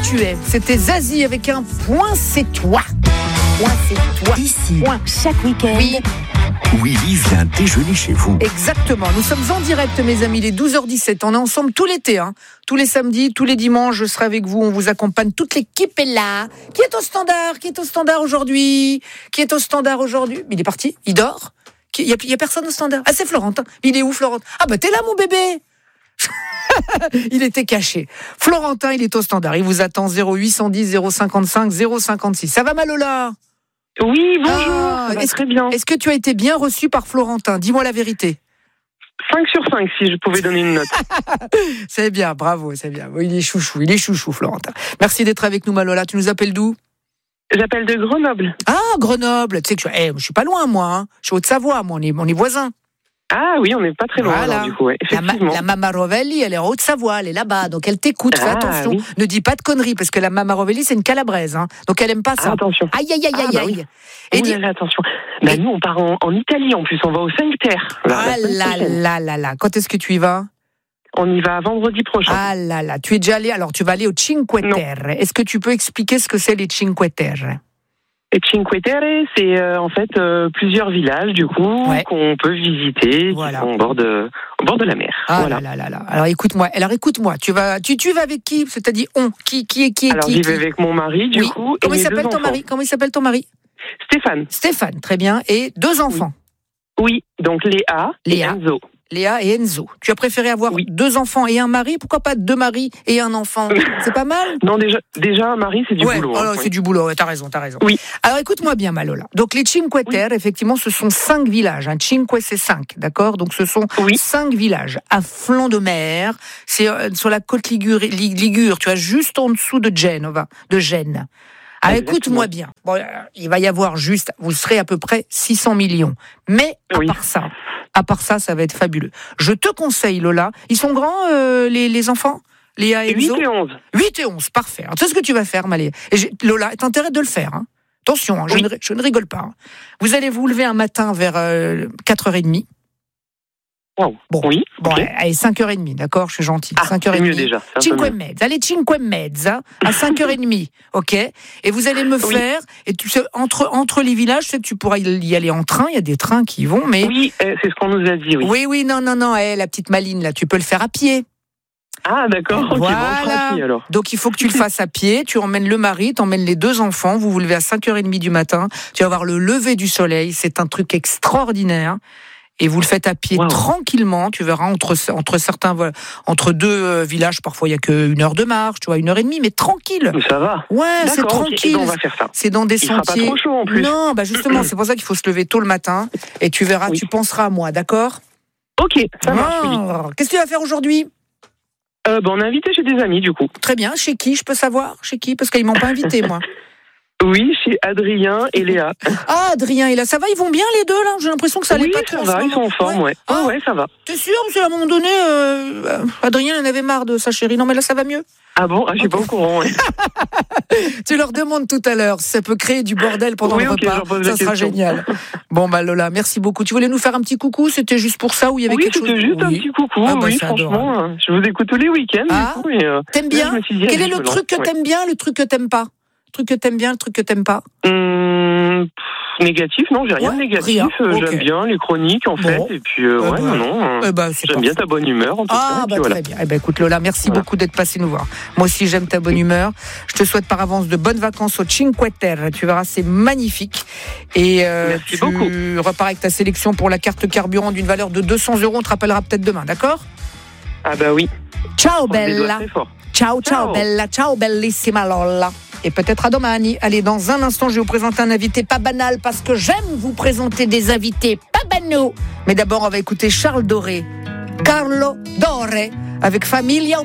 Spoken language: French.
tu es. C'était Zazie avec un point, c'est toi. Point, c'est toi. Ici, Point. chaque week-end. Oui. Willy vient déjeuner chez vous. Exactement. Nous sommes en direct, mes amis, les 12h17. On est ensemble tout l'été, hein. Tous les samedis, tous les dimanches, je serai avec vous. On vous accompagne. Toute l'équipe est là. Qui est au standard? Qui est au standard aujourd'hui? Qui est au standard aujourd'hui? Il est parti? Il dort? Il y a personne au standard? Ah, c'est Florentin. Il est où, Florentin? Ah, bah, t'es là, mon bébé. Il était caché. Florentin, il est au standard. Il vous attend 0810 055 056. Ça va, Malola? Oui, bonjour, ça va très bien. Est-ce que tu as été bien reçu par Florentin? Dis-moi la vérité. 5 sur 5, si je pouvais donner une note. C'est bien, bravo, c'est bien. Il est chouchou, Florentin. Merci d'être avec nous, Malola. Tu nous appelles d'où? J'appelle de Grenoble. Ah, Grenoble. Tu sais que je suis pas loin, moi. Hein. Je suis Haute-Savoie, moi. On est voisins. Ah oui, on n'est pas très loin, Voilà. alors, du coup, ouais, effectivement. La Mama Rovelli, elle est en Haute-Savoie, elle est là-bas, donc elle t'écoute, fais attention. Oui. Ne dis pas de conneries, parce que la Mama Rovelli, c'est une Calabraise, hein. Donc elle aime pas ça. Attention. Aïe. Oui. Et Ouh là, attention. Bah, nous, on part en Italie, en plus, on va aux 5 terres. Ah là. Quand est-ce que tu y vas? On y va vendredi prochain. Ah là. Tu es déjà allé, alors tu vas aller au Cinque Terre. Est-ce que tu peux expliquer ce que c'est les Cinque Terre? Et Cinque Terre, c'est en fait plusieurs villages, du coup, qu'on peut visiter, voilà. qui sont au bord de la mer. Ah voilà. là. Alors écoute-moi, tu vas avec qui? C'est-à-dire qui Alors j'y vais avec mon mari, du coup. Comment et il mes s'appelle deux ton enfants. mari? Comment il s'appelle ton mari? Stéphane, très bien. Et 2 enfants. Oui, donc Léa et Enzo. Léa et Enzo. Tu as préféré avoir 2 enfants et un mari? Pourquoi pas 2 maris et un enfant? C'est pas mal? Non, déjà un mari, c'est du boulot. Hein, c'est du boulot, t'as raison. Oui. Alors écoute-moi bien, Malola. Donc les Cinque Terre, effectivement, ce sont 5 villages. Cinque, c'est 5, d'accord? Donc ce sont 5 villages à flanc de mer. C'est sur la côte Ligure, tu vois, juste en dessous de Genova, de Gênes. Alors écoute-moi bien. Bon, il va y avoir vous serez à peu près 600 millions. Mais à part ça, ça va être fabuleux. Je te conseille, Lola. Ils sont grands, les enfants? Léa et Enzo? 8 et 11. 8 et 11, parfait. Alors, tu sais ce que tu vas faire, Malé? Lola, t'as intérêt de le faire. Hein. Attention, hein, je ne rigole pas. Hein. Vous allez vous lever un matin vers 4h30. Wow. Bon, okay. Allez, 5h30, d'accord? Je suis gentil. 5h30. C'est mieux déjà. Cinque mezza. Allez, cinque mezza, à 5h30, ok? Et vous allez me faire, et tu sais, entre les villages, tu sais que tu pourras y aller en train, il y a des trains qui y vont, mais... Oui, c'est ce qu'on nous a dit, oui. Oui, non, la petite Maline, là, tu peux le faire à pied. Ah, d'accord, ok, voilà. Bon, alors. Donc, il faut que tu le fasses à pied, tu emmènes le mari, t'emmènes les 2 enfants, vous vous levez à 5h30 du matin, tu vas voir le lever du soleil, c'est un truc extraordinaire. Et vous le faites à pied tranquillement, tu verras, entre 2 villages, parfois il n'y a qu'une heure de marche, tu vois, 1h30, mais tranquille. Ça va. Ouais, c'est tranquille. Okay. On va faire ça. C'est dans des sentiers. Il sera pas trop chaud en plus. Non, justement, c'est pour ça qu'il faut se lever tôt le matin, et tu verras, tu penseras à moi, d'accord? Ok, ça marche. Qu'est-ce que tu vas faire aujourd'hui? On est invité chez des amis, du coup. Très bien, chez qui, je peux savoir? Chez qui? Parce qu'ils m'ont pas invité, moi. Oui, chez Adrien et Léa. Ah, Adrien et Léa, ça va, ils vont bien les 2 là? J'ai l'impression que ça allait pas trop. Oui, ça va, ils sont en forme, ouais. Ouais, ça va. T'es sûr? Parce qu'à un moment donné, Adrien en avait marre de sa chérie. Non, mais là, ça va mieux? Ah bon? Je suis pas au courant, ouais. Tu leur demandes tout à l'heure si ça peut créer du bordel pendant le repas. Ça sera génial. Bon, Lola, merci beaucoup. Tu voulais nous faire un petit coucou? C'était juste pour ça ou il y avait quelque chose? Oui, c'était juste un petit coucou. Franchement, je vous écoute tous les week-ends. T'aimes bien? Quel est le truc que t'aimes bien, le truc que t'aimes pas? Le truc que t'aimes bien, le truc que t'aimes pas? Négatif, non, j'ai rien de négatif. J'aime bien les chroniques, en fait. Et puis, j'aime bien ta bonne humeur, en tout cas. Très bien. Écoute, Lola, merci beaucoup d'être passée nous voir. Moi aussi, j'aime ta bonne humeur. Je te souhaite par avance de bonnes vacances au Cinque Terre. Tu verras, c'est magnifique. Et merci beaucoup. Tu repars avec ta sélection pour la carte carburant d'une valeur de 200 €. On te rappellera peut-être demain, d'accord? Ah bah oui. Ciao, bella. Ciao, bella. Ciao, bellissima Lola. Et peut-être à domani. Allez, dans un instant, je vais vous présenter un invité pas banal parce que j'aime vous présenter des invités pas banaux. Mais d'abord, on va écouter Charles Doré. Carlo Doré avec Famiglia